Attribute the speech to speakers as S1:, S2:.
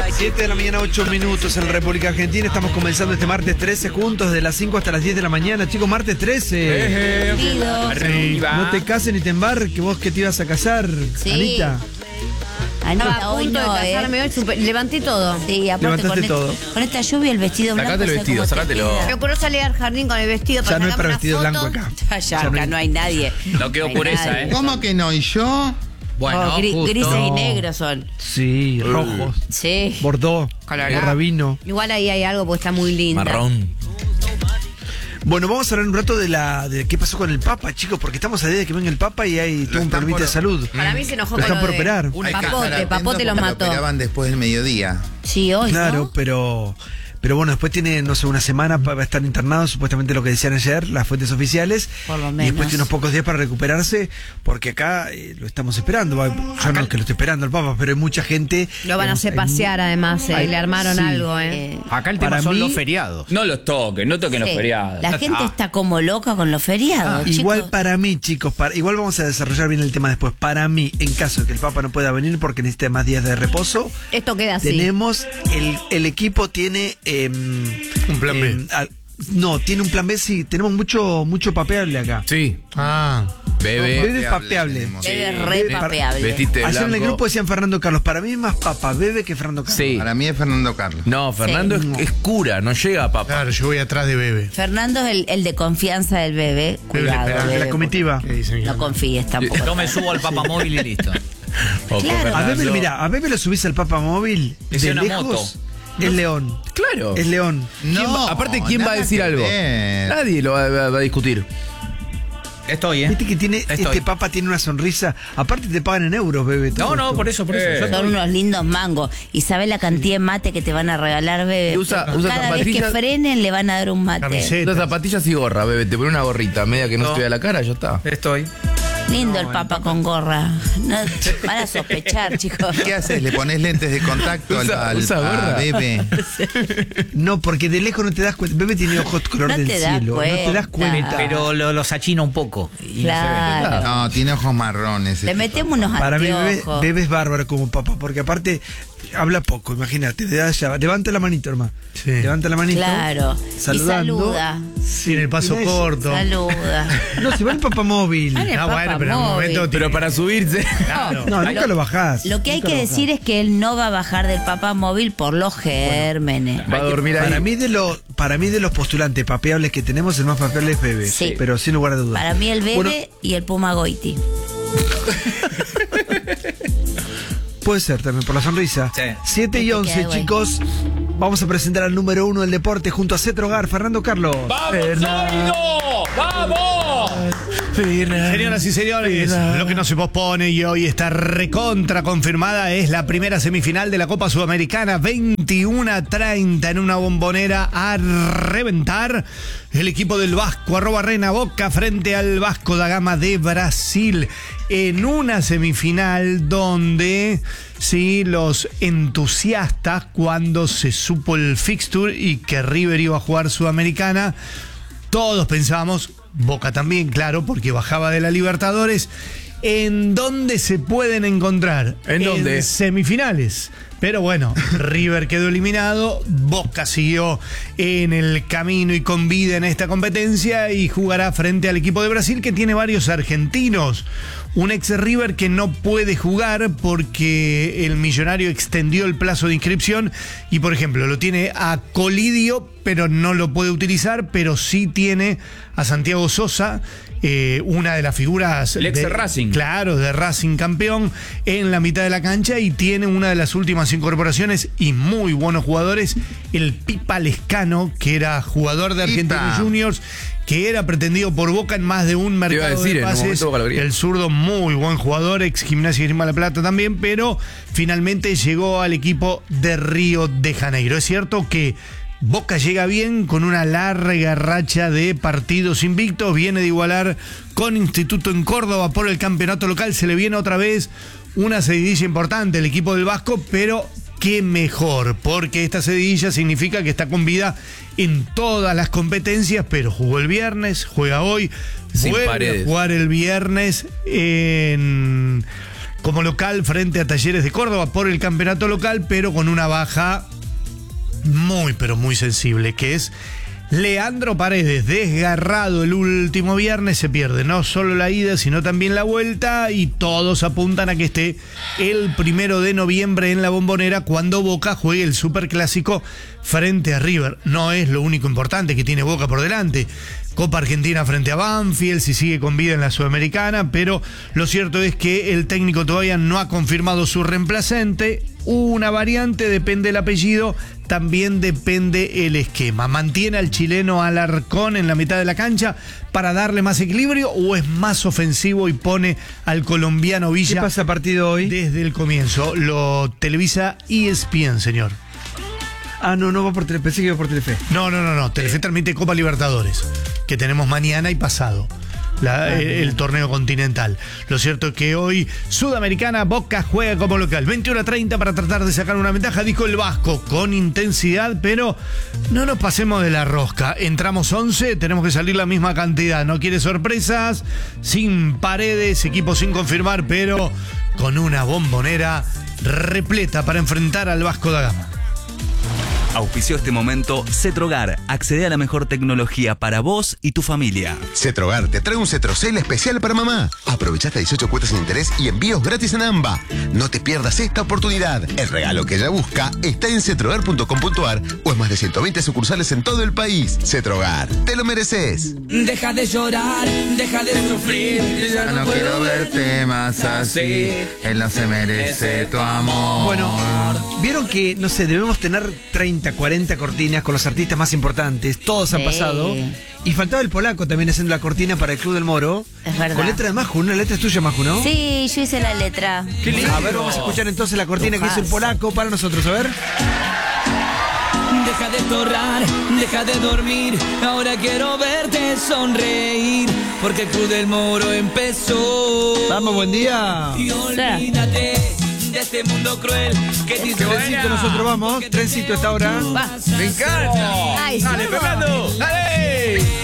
S1: 7 de la mañana, 8 minutos en la República Argentina. Estamos comenzando este martes 13 juntos de las 5 hasta las 10 de la mañana. Chicos, martes 13. No te cases ni te embarques, vos que te ibas a casar,
S2: Sí.
S1: Anita.
S2: Anita,
S3: Estaba a
S2: hoy
S3: punto
S2: no,
S3: de casarme hoy, levanté todo.
S2: Sí, aparte
S1: Levantaste todo.
S2: con esta lluvia el vestido blanco.
S4: Sacate el
S2: ¿sabes
S4: vestido,
S2: cómo te
S4: sacátelo.
S2: queda?
S3: Me ocurrió salir al jardín con el vestido
S1: Ya
S3: para
S1: no hay
S3: sacarme
S1: para
S3: una
S1: vestido
S3: foto.
S1: blanco acá.
S2: Ya,
S1: Ya no
S2: acá
S1: hay-
S2: no hay nadie.
S4: No quedó
S2: hay
S4: pureza,
S2: nadie.
S5: ¿Cómo que no? ¿Y yo?
S4: Bueno, justo.
S2: Grises y negros son.
S1: Sí, rojos.
S2: Sí.
S1: Bordeaux,
S3: Colorado.
S1: rabino.
S3: Igual ahí hay algo porque está muy linda.
S4: Marrón.
S1: Bueno, vamos a hablar un rato de qué pasó con el Papa, chicos, porque estamos a día de que venga el Papa y hay todo un
S5: están
S1: problemita
S5: por-
S1: de salud.
S3: Para mí se enojó
S1: Lo
S3: con
S1: están
S3: lo
S1: por
S3: de-
S1: operar.
S5: Hay que estar
S3: Papote
S5: atentos
S3: lo
S5: porque
S3: mató.
S5: operaban después del mediodía.
S2: Sí, hoy,
S1: Claro,
S2: ¿no?
S1: pero bueno, después tiene, no sé, una semana para estar internado, supuestamente lo que decían ayer, las fuentes oficiales.
S2: Por lo
S1: Y
S2: menos.
S1: después tiene unos pocos días para recuperarse, porque acá lo estamos esperando. Yo no es que lo estoy esperando al Papa, pero hay mucha gente.
S3: Lo van a hacer pasear además, le armaron
S1: sí.
S3: algo,
S6: Acá el tema
S1: Para
S6: son
S1: mí-
S6: los feriados.
S4: No los toquen, no toquen los
S2: Sí.
S4: feriados.
S2: La gente está como loca con los feriados, chicos.
S1: Igual para mí, chicos, igual vamos a desarrollar bien el tema después. Para mí, en caso de que el Papa no pueda venir porque necesite más días de reposo,
S3: Esto queda así.
S1: tenemos, el equipo tiene...
S6: Un plan B.
S1: No, tiene un plan B, sí, tenemos mucho papeable acá.
S4: Sí. Bebé.
S1: Bebe papeable.
S5: tenemos.
S2: Bebe re
S1: Bebe-
S2: papeable.
S4: Vestiste
S1: Ayer en el
S4: blanco.
S1: grupo decían Fernando Carlos. Para mí es más Papa Bebe que Fernando Carlos.
S4: Sí.
S5: Para mí es Fernando Carlos.
S4: No, Fernando
S1: Sí.
S4: es cura, no llega a papá.
S6: Claro, yo voy atrás de Bebe.
S2: Fernando es el de confianza del bebé. Cuidado,
S6: espera,
S1: De
S2: bebé,
S1: la comitiva.
S6: ¿Qué dicen?
S2: No confíes tampoco.
S7: Yo me subo al papamóvil y listo.
S4: O con
S2: Claro.
S1: A Bebe,
S4: Fernando.
S1: mira, a Bebe lo subís al Papa móvil.
S7: Es
S1: De
S7: una
S1: lejos.
S7: moto.
S1: Es León.
S4: Claro.
S1: Es León.
S4: Aparte, ¿quién va a
S5: nada
S4: decir
S5: que
S4: algo?
S5: ver.
S4: Nadie lo va a discutir.
S7: Estoy, ¿eh?
S1: Viste que tiene,
S7: Estoy.
S1: este Papa tiene una sonrisa. Aparte te pagan en euros, Bebe. todo
S7: No, no,
S1: esto.
S7: por eso. Yo
S2: Son
S7: estoy.
S2: unos lindos mangos. ¿Y sabes la cantidad de mate que te van a regalar, bebé?
S4: Y usa
S2: Cada vez que
S4: zapatillas-
S2: frenen le van a dar un mate.
S6: Camiseta.
S4: Dos zapatillas y gorra, bebé. Te pone una gorrita, media que no,
S7: No.
S4: se vea la cara, ya está.
S7: Estoy.
S2: Lindo el papa con gorra. No, van a sospechar, chicos.
S5: ¿Qué haces? ¿Le pones lentes de contacto
S4: Usa
S5: a
S4: gorra.
S5: Bebe?
S1: No, porque de lejos no te das cuenta. Bebe tiene ojos color
S2: No
S1: del
S2: te das
S1: cielo. No te das
S2: cuenta.
S1: cuenta.
S7: Pero los achina un poco. Y
S2: Claro.
S5: No, tiene ojos marrones.
S2: Le metemos unos
S1: Para mí,
S2: anteojos.
S1: Bebe es bárbaro como Papa, porque aparte habla poco, imagínate. Levanta la manito, hermano.
S6: Sí.
S1: Levanta la manito.
S2: Claro.
S1: Saludando.
S2: Y saluda.
S6: Tiene el paso
S1: Mira eso.
S6: corto.
S2: Saluda.
S1: No, si va el Papa móvil.
S2: Vale.
S6: Ah, bueno, pero en un
S2: Móvil.
S6: momento.
S4: Pero para subirse.
S6: Claro.
S1: No, nunca lo bajás.
S2: Lo que hay
S1: Nunca
S2: que
S1: lo
S2: decir es que él no va a bajar del papa móvil por los gérmenes.
S4: Va a dormir ahí.
S1: Para mí de los postulantes papeables que tenemos, el más papeable es Bebe.
S2: Sí.
S1: Pero sin lugar a dudas.
S2: Para mí el bebé
S1: Bueno,
S2: y el Puma Goiti.
S1: puede ser también, por la sonrisa.
S7: Sí.
S1: 7 y
S2: Te
S1: 11,
S2: queda igual.
S1: chicos. Vamos a presentar al número 1 del deporte junto a Cetro Hogar, Fernando Carlos.
S6: Señoras y señores, lo que no se pospone y hoy está recontra confirmada es la primera semifinal de la Copa Sudamericana, 21:30 en una bombonera a reventar. El equipo del Vasco @Rena Boca frente al Vasco da Gama de Brasil en una semifinal donde sí, los entusiastas, cuando se supo el fixture y que River iba a jugar Sudamericana, todos pensábamos, Boca también, claro, porque bajaba de la Libertadores, ¿en dónde se pueden encontrar?
S4: ¿En dónde?
S6: En semifinales. Pero bueno, River quedó eliminado, Boca siguió en el camino y con vida en esta competencia y jugará frente al equipo de Brasil que tiene varios argentinos. Un ex River que no puede jugar porque el Millonario extendió el plazo de inscripción y, por ejemplo, lo tiene a Colidio, pero no lo puede utilizar, pero sí tiene a Santiago Sosa, una de las figuras
S4: El ex
S6: de
S4: Racing.
S6: Claro, de Racing campeón en la mitad de la cancha y tiene una de las últimas incorporaciones y muy buenos jugadores, el Pipa Lescano, que era jugador de Argentinos Juniors, que era pretendido por Boca en más de un
S4: iba a
S6: mercado
S4: decir,
S6: de
S4: en un
S6: pases.
S4: momento Boca lo quería.
S6: El zurdo, muy buen jugador, ex Gimnasia y Grima de la Plata también, pero finalmente llegó al equipo de Río de Janeiro. Es cierto que Boca llega bien con una larga racha de partidos invictos, viene de igualar con Instituto en Córdoba por el campeonato local, se le viene otra vez una seguidilla importante el equipo del Vasco, pero qué mejor, porque esta seguidilla significa que está con vida en todas las competencias, pero jugó el viernes, juega hoy,
S4: Sin
S6: vuelve
S4: Paredes.
S6: a jugar el viernes en como local frente a Talleres de Córdoba por el campeonato local, pero con una baja muy, pero muy sensible, que es Leandro Paredes, desgarrado el último viernes. Se pierde no solo la ida, sino también la vuelta, y todos apuntan a que esté el 1 de noviembre en la Bombonera, cuando Boca juegue el Superclásico frente a River. No es lo único importante que tiene Boca por delante. Copa Argentina frente a Banfield, si sigue con vida en la Sudamericana, pero lo cierto es que el técnico todavía no ha confirmado su reemplazante. Una variante, depende el apellido, también depende el esquema. ¿Mantiene al chileno Alarcón en la mitad de la cancha para darle más equilibrio, o es más ofensivo y pone al colombiano Villa?
S1: ¿Qué pasa partido hoy?
S6: Desde el comienzo lo televisa ESPN, señor.
S1: Ah, no va por Telefe, pensé que iba por Telefe.
S6: No. Telefe transmite Copa Libertadores, que tenemos mañana y pasado. El torneo continental. Lo cierto es que hoy Sudamericana, Boca juega como local 21-30 para tratar de sacar una ventaja, dijo el Vasco, con intensidad, pero no nos pasemos de la rosca. Entramos 11, tenemos que salir la misma cantidad. No quiere sorpresas, sin Paredes, equipo sin confirmar, pero con una Bombonera repleta para enfrentar al Vasco da Gama.
S8: Auspició este momento Cetrogar. Accede a la mejor tecnología para vos y tu familia.
S9: Cetrogar te trae un Cetrocel especial para mamá. Aprovecha hasta 18 cuotas sin interés y envíos gratis en AMBA. No te pierdas esta oportunidad. El regalo que ella busca está en cetrogar.com.ar o en más de 120 sucursales en todo el país. Cetrogar, te lo mereces.
S10: Deja de llorar, deja de sufrir.
S5: Ya no quiero verte más así. Él no se merece tu amor.
S1: Bueno, vieron que, no sé, debemos tener 30, 40 cortinas con los artistas más importantes. Todos han pasado. Y faltaba el polaco también haciendo la cortina para el Club del Moro.
S2: Es verdad.
S1: Con letra de Maju, una letra es tuya, Maju, ¿no?
S2: Sí, yo hice la letra.
S1: Qué lindo. A ver, vamos a escuchar entonces la cortina que hizo el polaco para nosotros, a ver.
S10: Deja de torrar, deja de dormir. Ahora quiero verte sonreír, porque el Club del Moro empezó.
S1: Vamos, buen día.
S10: Y olvídate de este mundo cruel que te hizo.
S1: Trencito, nosotros vamos. Trencito a esta hora.
S4: Me encanta.
S3: Ay,
S4: Dale,
S3: sí.
S4: Fernando. Dale.